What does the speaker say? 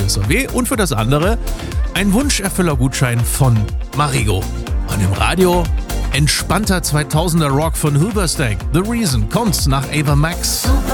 SAW und für das andere ein Wunscherfüllergutschein von Marigo. Und im Radio entspannter 2000er Rock von Hoobastank. The Reason kommt nach Ava Max.